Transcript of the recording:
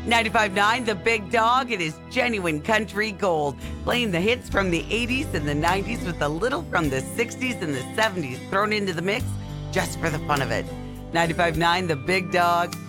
95.9 The Big Dog. It is genuine country gold. Playing the hits from the 80s and the 90s with a little from the 60s and the 70s thrown into the mix just for the fun of it. 95.9 The Big Dog.